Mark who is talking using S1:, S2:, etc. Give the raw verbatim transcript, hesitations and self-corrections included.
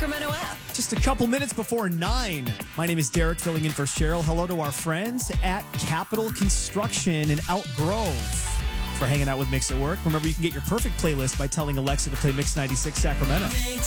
S1: Sacramento app.
S2: Just a couple minutes before nine. My name is Derek, filling in for Cheryl. Hello to our friends at Capital Construction in Elk Grove for hanging out with Mix at Work. Remember, you can get your perfect playlist by telling Alexa to play Mix ninety-six Sacramento.